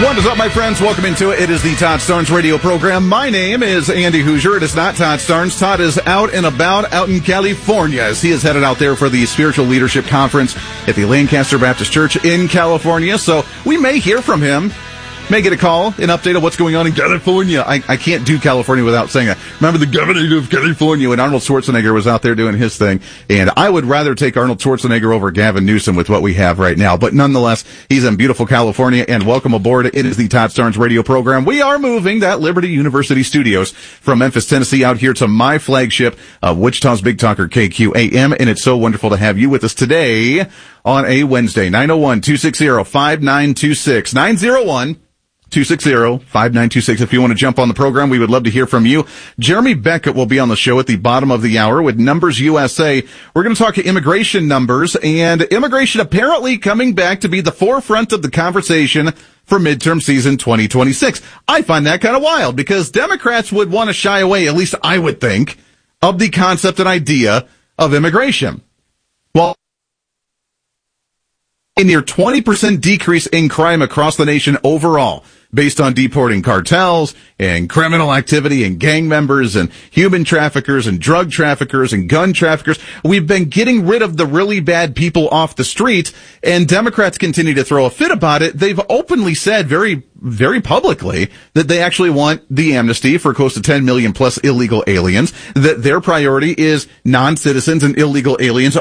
What is up, my friends? Welcome into it. It is the Todd Starnes radio program. My name is Andy Hoosier. It is not Todd Starnes. Todd is out and about out in California as he is headed out there for the Spiritual Leadership Conference at the Lancaster Baptist Church in California. So we may hear from him. May get a call, an update of what's going on in California. I can't do California without saying that. Remember the governor of California when Arnold Schwarzenegger was out there doing his thing. And I would rather take Arnold Schwarzenegger over Gavin Newsom with what we have right now. But nonetheless, he's in beautiful California, and welcome aboard. It is the Todd Starnes radio program. We are moving that Liberty University studios from Memphis, Tennessee out here to my flagship, Wichita's Big Talker KQAM. And it's so wonderful to have you with us today on a Wednesday. 901-260-5926. 901-260-5926. If you want to jump on the program, we would love to hear from you. Jeremy Beckett will be on the show at the bottom of the hour with Numbers USA. We're going to talk immigration numbers, and immigration apparently coming back to be the forefront of the conversation for midterm season 2026. I find that kind of wild because Democrats would want to shy away, at least I would think, of the concept and idea of immigration. Well, a near 20% decrease in crime across the nation overall, based on deporting cartels and criminal activity and gang members and human traffickers and drug traffickers and gun traffickers. We've been getting rid of the really bad people off the street, and Democrats continue to throw a fit about it. They've openly said very, very publicly that they actually want the amnesty for close to 10 million plus illegal aliens, that their priority is non-citizens and illegal aliens.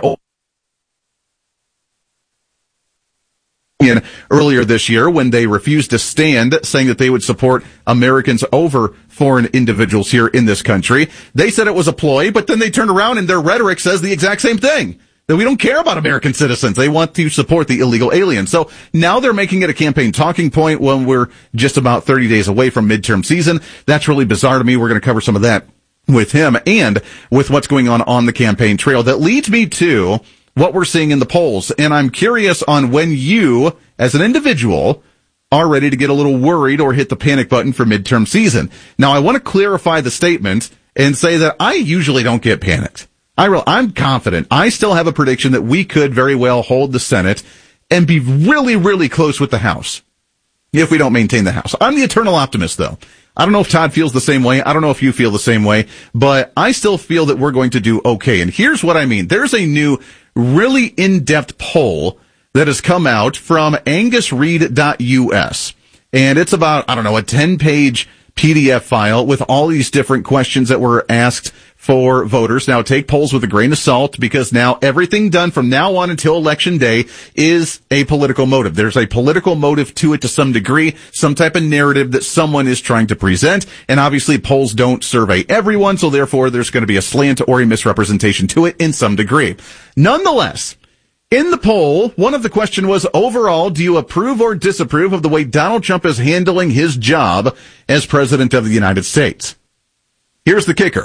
Earlier this year when they refused to stand, saying that they would support Americans over foreign individuals here in this country. They said it was a ploy, but then they turned around and their rhetoric says the exact same thing, that we don't care about American citizens. They want to support the illegal aliens. So now they're making it a campaign talking point when we're just about 30 days away from midterm season. That's really bizarre to me. We're going to cover some of that with him and with what's going on the campaign trail. That leads me to what we're seeing in the polls. And I'm curious on when you, as an individual, are ready to get a little worried or hit the panic button for midterm season. Now, I want to clarify the statement and say that I usually don't get panicked. I'm confident. I still have a prediction that we could very well hold the Senate and be really, really close with the House if we don't maintain the House. I'm the eternal optimist, though. I don't know if Todd feels the same way. I don't know if you feel the same way, but I still feel that we're going to do okay. And here's what I mean. There's a new, really in-depth poll that has come out from angusreid.us. And it's about, a 10-page PDF file with all these different questions that were asked for voters. Now, take polls with a grain of salt because now everything done from now on until Election Day is a political motive. There's a political motive to it to some degree, some type of narrative that someone is trying to present. And obviously, polls don't survey everyone, so therefore there's going to be a slant or a misrepresentation to it in some degree. Nonetheless, in the poll, one of the question was, overall, do you approve or disapprove of the way Donald Trump is handling his job as president of the United States? Here's the kicker.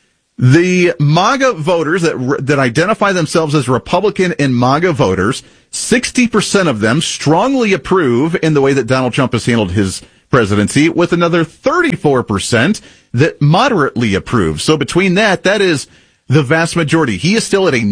The MAGA voters that identify themselves as Republican and MAGA voters, 60% of them strongly approve in the way that Donald Trump has handled his presidency, with another 34% that moderately approve. So between that is the vast majority. He is still at a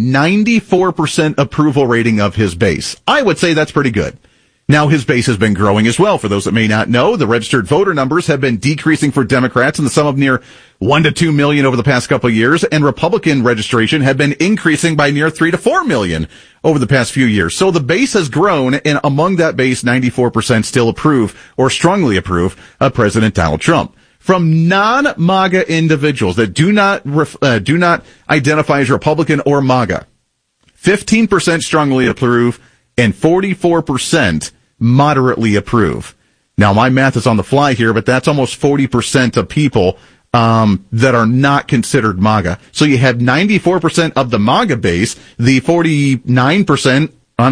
94% approval rating of his base. I would say that's pretty good. Now, his base has been growing as well. For those that may not know, the registered voter numbers have been decreasing for Democrats in the sum of near 1 to 2 million over the past couple of years, and Republican registration had been increasing by near 3 to 4 million over the past few years. So the base has grown, and among that base, 94% still approve or strongly approve of President Donald Trump. From non-MAGA individuals that do not identify as Republican or MAGA, 15% strongly approve and 44% moderately approve. Now, my math is on the fly here, but that's almost 40% of people that are not considered MAGA. So you have 94% of the MAGA base, the 49%.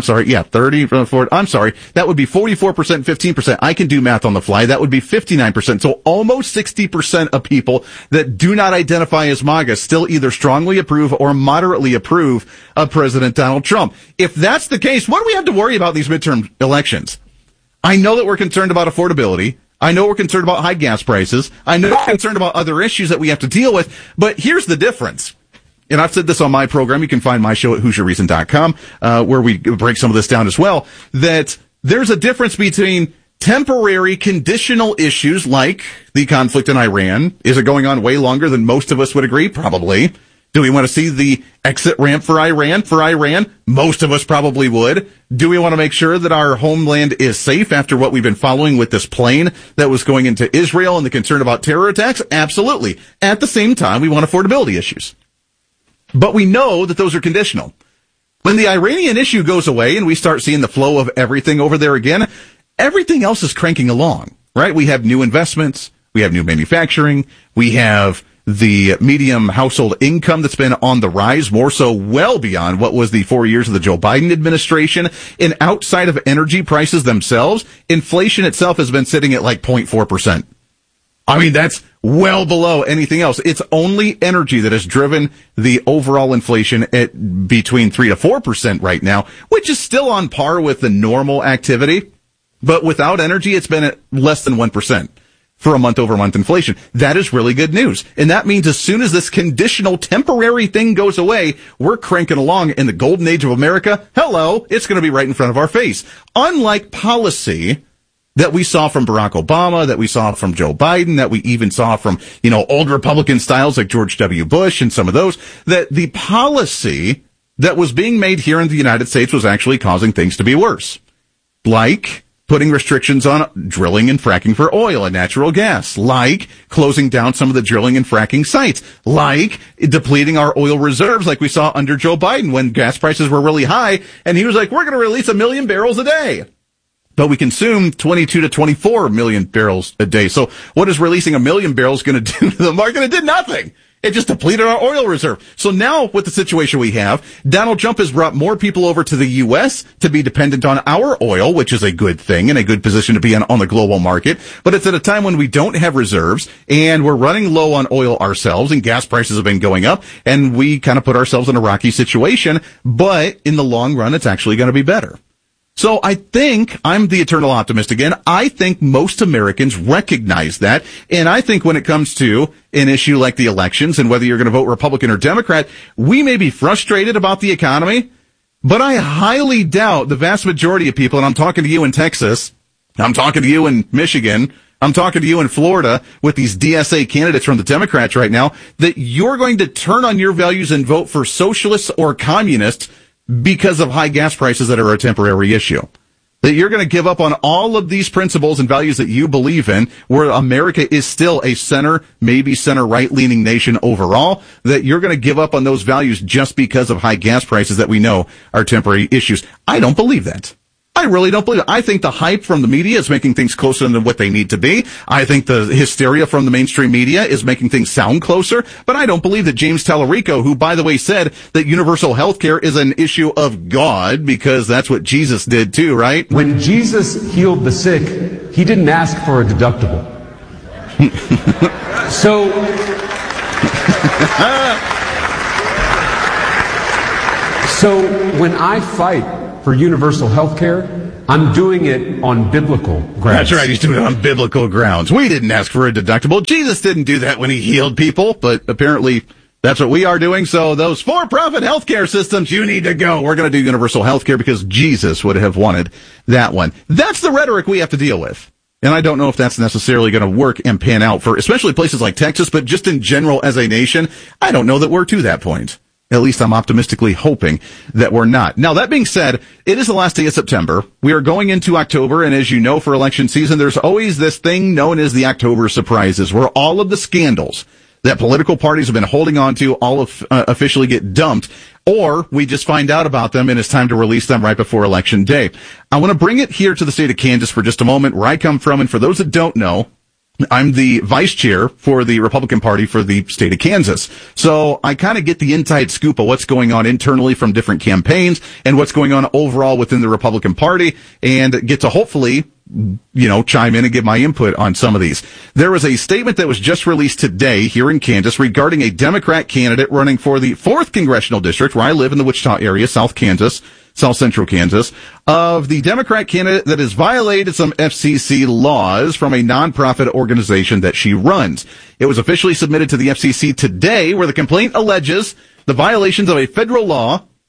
That would be 44%, 15%. I can do math on the fly. That would be 59%. So almost 60% of people that do not identify as MAGA still either strongly approve or moderately approve of President Donald Trump. If that's the case, what do we have to worry about these midterm elections? I know that we're concerned about affordability. I know we're concerned about high gas prices. I know we're concerned about other issues that we have to deal with. But here's the difference. And I've said this on my program. You can find my show at HoosierReason.com, where we break some of this down as well, that there's a difference between temporary conditional issues like the conflict in Iran. Is it going on way longer than most of us would agree? Probably. Do we want to see the exit ramp for Iran? Most of us probably would. Do we want to make sure that our homeland is safe after what we've been following with this plane that was going into Israel and the concern about terror attacks? Absolutely. At the same time, we want affordability issues. But we know that those are conditional. When the Iranian issue goes away and we start seeing the flow of everything over there again, everything else is cranking along, right? We have new investments. We have new manufacturing. We have the medium household income that's been on the rise, more so well beyond what was the 4 years of the Joe Biden administration. And outside of energy prices themselves, inflation itself has been sitting at like 0.4%. I mean, that's well below anything else. It's only energy that has driven the overall inflation at between 3 to 4% right now, which is still on par with the normal activity. But without energy, it's been at less than 1%. For a month-over-month inflation. That is really good news. And that means as soon as this conditional temporary thing goes away, we're cranking along in the golden age of America. Hello, it's going to be right in front of our face. Unlike policy that we saw from Barack Obama, that we saw from Joe Biden, that we even saw from, old Republican styles like George W. Bush and some of those, that the policy that was being made here in the United States was actually causing things to be worse. Like putting restrictions on drilling and fracking for oil and natural gas, like closing down some of the drilling and fracking sites, like depleting our oil reserves like we saw under Joe Biden when gas prices were really high, and he was like, we're going to release 1 million barrels a day. But we consume 22 to 24 million barrels a day. So what is releasing 1 million barrels going to do to the market? It did nothing. It just depleted our oil reserve. So now with the situation we have, Donald Trump has brought more people over to the U.S. to be dependent on our oil, which is a good thing and a good position to be in on the global market. But it's at a time when we don't have reserves and we're running low on oil ourselves and gas prices have been going up and we kind of put ourselves in a rocky situation. But in the long run, it's actually going to be better. So I think I'm the eternal optimist again. I think most Americans recognize that. And I think when it comes to an issue like the elections and whether you're going to vote Republican or Democrat, we may be frustrated about the economy, but I highly doubt the vast majority of people, and I'm talking to you in Texas, I'm talking to you in Michigan, I'm talking to you in Florida with these DSA candidates from the Democrats right now, that you're going to turn on your values and vote for socialists or communists because of high gas prices that are a temporary issue. That you're going to give up on all of these principles and values that you believe in, where America is still a center, maybe center right-leaning nation overall, that you're going to give up on those values just because of high gas prices that we know are temporary issues. I don't believe that. I really don't believe it. I think the hype from the media is making things closer than what they need to be. I think the hysteria from the mainstream media is making things sound closer, but I don't believe that James Tallarico, who, by the way, said that universal health care is an issue of God, because that's what Jesus did too, right? When Jesus healed the sick, he didn't ask for a deductible. So when I fight for universal health care, I'm doing it on biblical grounds. That's right, he's doing it on biblical grounds. We didn't ask for a deductible. Jesus didn't do that when he healed people, but apparently that's what we are doing. So those for-profit healthcare systems, you need to go. We're going to do universal health care because Jesus would have wanted that one. That's the rhetoric we have to deal with. And I don't know if that's necessarily going to work and pan out for especially places like Texas, but just in general as a nation, I don't know that we're to that point. At least I'm optimistically hoping that we're not. Now, that being said, it is the last day of September. We are going into October, and as you know, for election season, there's always this thing known as the October surprises, where all of the scandals that political parties have been holding on to officially get dumped, or we just find out about them and it's time to release them right before Election Day. I want to bring it here to the state of Kansas for just a moment, where I come from, and for those that don't know, I'm the vice chair for the Republican Party for the state of Kansas. So I kind of get the inside scoop of what's going on internally from different campaigns and what's going on overall within the Republican Party, and get to hopefully, chime in and give my input on some of these. There was a statement that was just released today here in Kansas regarding a Democrat candidate running for the 4th Congressional District, where I live in the Wichita area, South Central Kansas, of the Democrat candidate that has violated some FCC laws from a nonprofit organization that she runs. It was officially submitted to the FCC today, where the complaint alleges the violations of a federal law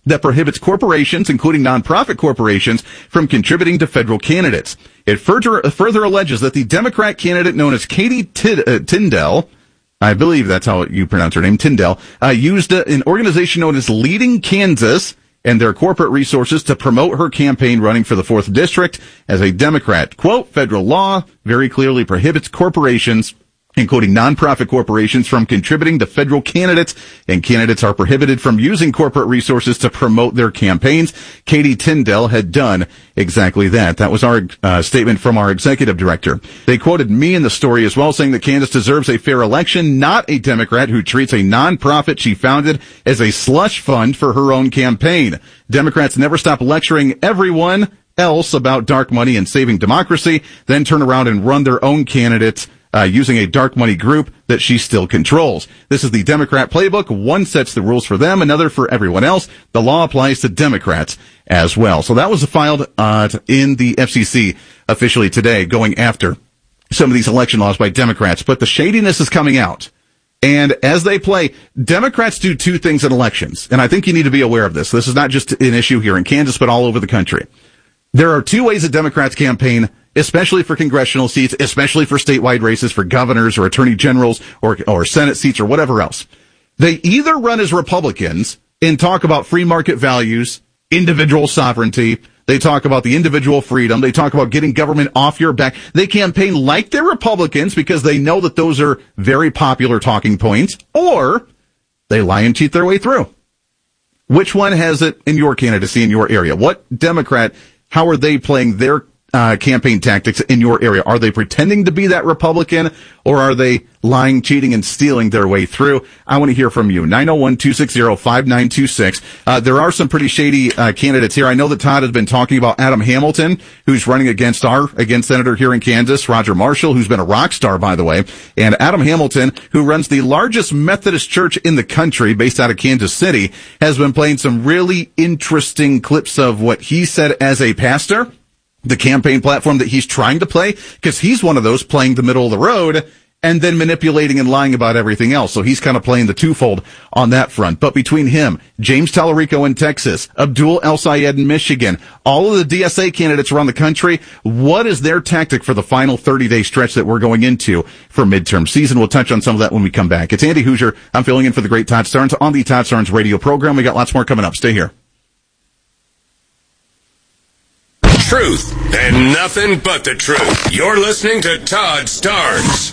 that prohibits corporations, including nonprofit corporations, from contributing to federal candidates. It further alleges that the Democrat candidate known as Katie Tindell, I believe that's how you pronounce her name, Tindell, used an organization known as Leading Kansas and their corporate resources to promote her campaign running for the 4th District as a Democrat. Quote, federal law very clearly prohibits corporations, including nonprofit corporations, from contributing to federal candidates, and candidates are prohibited from using corporate resources to promote their campaigns. Katie Tindell had done exactly that. That was our statement from our executive director. They quoted me in the story as well, saying that Candace deserves a fair election, not a Democrat who treats a nonprofit she founded as a slush fund for her own campaign. Democrats never stop lecturing everyone else about dark money and saving democracy, then turn around and run their own candidates using a dark money group that she still controls. This is the Democrat playbook. One sets the rules for them, another for everyone else. The law applies to Democrats as well. So that was filed in the FCC officially today, going after some of these election laws by Democrats. But the shadiness is coming out. And as they play, Democrats do two things in elections. And I think you need to be aware of this. This is not just an issue here in Kansas, but all over the country. There are two ways that Democrats campaign, especially for congressional seats, especially for statewide races, for governors or attorney generals or Senate seats or whatever else. They either run as Republicans and talk about free market values, individual sovereignty. They talk about the individual freedom. They talk about getting government off your back. They campaign like they're Republicans because they know that those are very popular talking points, or they lie and cheat their way through. Which one has it in your candidacy in your area? What Democrat, how are they playing their campaign tactics in your area? Are they pretending to be that Republican, or are they lying, cheating, and stealing their way through? I want to hear from you. 901-260-5926. There are some pretty shady candidates here. I know that Todd has been talking about Adam Hamilton, who's running against Senator here in Kansas, Roger Marshall, who's been a rock star, by the way, and Adam Hamilton, who runs the largest Methodist church in the country, based out of Kansas City, has been playing some really interesting clips of what he said as a pastor, the campaign platform that he's trying to play, because he's one of those playing the middle of the road and then manipulating and lying about everything else. So he's kind of playing the twofold on that front. But between him, James Tallarico in Texas, Abdul El Sayed in Michigan, all of the DSA candidates around the country, what is their tactic for the final 30-day stretch that we're going into for midterm season? We'll touch on some of that when we come back. It's Andy Hoosier. I'm filling in for the great Todd Starnes on the Todd Starnes radio program. We got lots more coming up. Stay here. Truth and nothing but the truth. You're listening to Todd Starnes.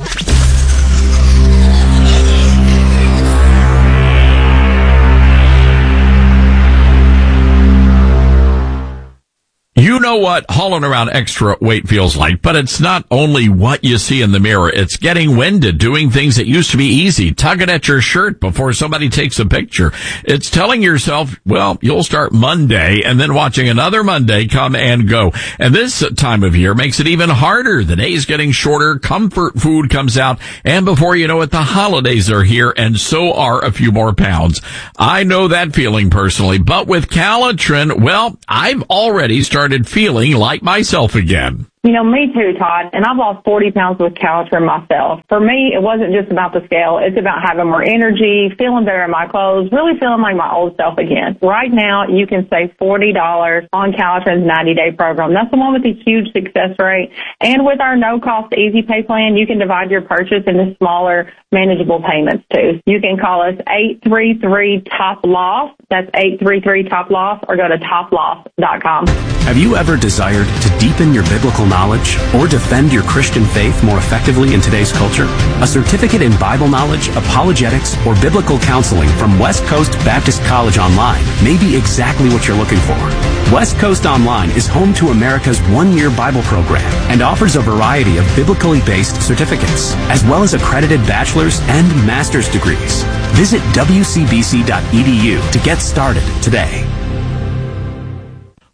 You know what hauling around extra weight feels like, but it's not only what you see in the mirror. It's getting winded, doing things that used to be easy, tugging at your shirt before somebody takes a picture. It's telling yourself, well, you'll start Monday and then watching another Monday come and go. And this time of year makes it even harder. The day's getting shorter, comfort food comes out, and before you know it, the holidays are here, and so are a few more pounds. I know that feeling personally, but with Calitrin, well, I've already started feeling like myself again. You know, me too, Todd, and I've lost 40 pounds with Calitrin myself. For me, it wasn't just about the scale. It's about having more energy, feeling better in my clothes, really feeling like my old self again. Right now, you can save $40 on Calitrin's 90-day program. That's the one with the huge success rate. And with our no-cost Easy Pay plan, you can divide your purchase into smaller, manageable payments, too. You can call us 833-TOP-LOSS. That's 833-TOP-LOSS, or go to toploss.com. Have you ever desired to deepen your biblical knowledge or defend your Christian faith more effectively in today's culture? A certificate in Bible knowledge, apologetics, or biblical counseling from West Coast Baptist College Online may be exactly what you're looking for. West Coast Online is home to America's one-year Bible program and offers a variety of biblically based certificates, as well as accredited bachelor's and master's degrees. Visit wcbc.edu to get started today.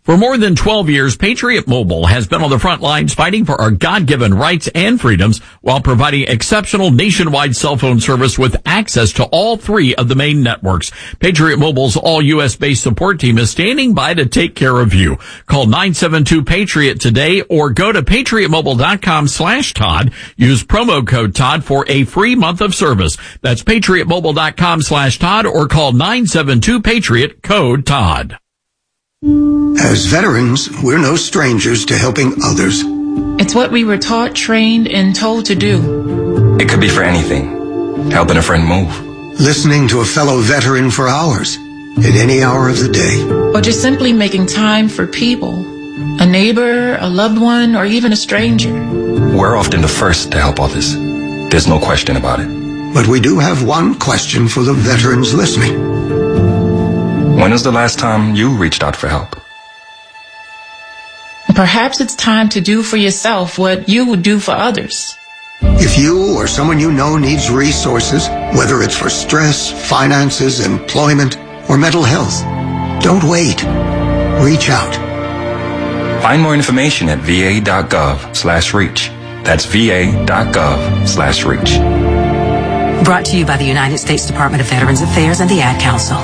For more than 12 years, Patriot Mobile has been on the front lines fighting for our God-given rights and freedoms while providing exceptional nationwide cell phone service with access to all three of the main networks. Patriot Mobile's all-U.S.-based support team is standing by to take care of you. Call 972-PATRIOT today or go to patriotmobile.com/Todd. Use promo code Todd for a free month of service. That's patriotmobile.com/Todd or call 972-PATRIOT code Todd. As veterans, we're no strangers to helping others. It's what we were taught, trained, and told to do. It could be for anything. Helping a friend move. Listening to a fellow veteran for hours, at any hour of the day. Or just simply making time for people. A neighbor, a loved one, or even a stranger. We're often the first to help others. There's no question about it. But we do have one question for the veterans listening. When was the last time you reached out for help? Perhaps it's time to do for yourself what you would do for others. If you or someone you know needs resources, whether it's for stress, finances, employment, or mental health, don't wait. Reach out. Find more information at va.gov/reach. That's va.gov/reach. Brought to you by the United States Department of Veterans Affairs and the Ad Council.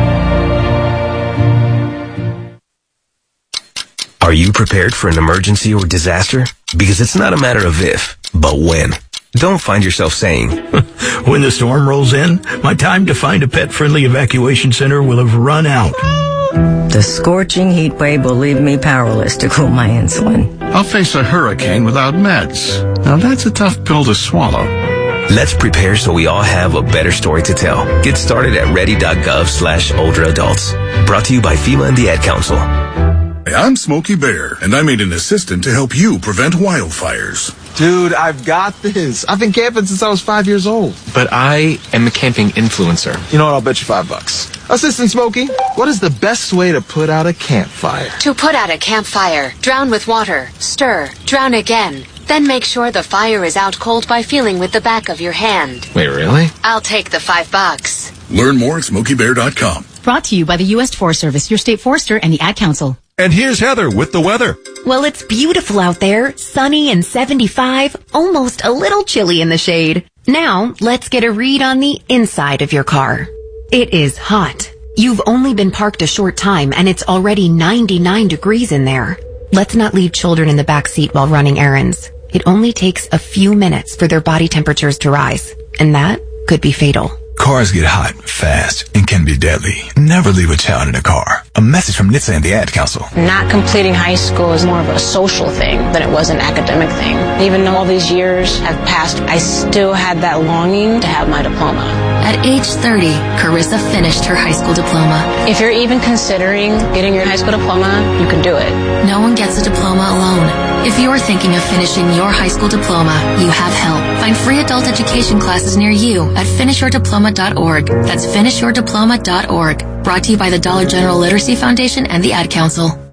Are you prepared for an emergency or disaster? Because it's not a matter of if, but when. Don't find yourself saying, when the storm rolls in, my time to find a pet-friendly evacuation center will have run out. The scorching heat wave will leave me powerless to cool my insulin. I'll face a hurricane without meds. Now that's a tough pill to swallow. Let's prepare so we all have a better story to tell. Get started at ready.gov/older adults. Brought to you by FEMA and the Ad Council. I'm Smokey Bear, and I made an assistant to help you prevent wildfires. Dude, I've got this. I've been camping since I was 5 years old. But I am a camping influencer. You know what? I'll bet you $5. Assistant Smokey, what is the best way to put out a campfire? To put out a campfire, drown with water, stir, drown again. Then make sure the fire is out cold by feeling with the back of your hand. Wait, really? I'll take the $5. Learn more at SmokeyBear.com. Brought to you by the U.S. Forest Service, your state forester, and the Ad Council. And here's Heather with the weather. Well, it's beautiful out there, sunny and 75, almost a little chilly in the shade. Now, let's get a read on the inside of your car. It is hot. You've only been parked a short time, and it's already 99 degrees in there. Let's not leave children in the back seat while running errands. It only takes a few minutes for their body temperatures to rise, and that could be fatal. Cars get hot, fast, and can be deadly. Never leave a child in a car. A message from NHTSA and the Ad Council. Not completing high school is more of a social thing than it was an academic thing. Even though all these years have passed, I still had that longing to have my diploma. At age 30, Carissa finished her high school diploma. If you're even considering getting your high school diploma, you can do it. No one gets a diploma alone. If you're thinking of finishing your high school diploma, you have help. Find free adult education classes near you at finishyourdiploma.org. That's finishyourdiploma.org. Brought to you by the Dollar General Literacy Foundation and the Ad Council.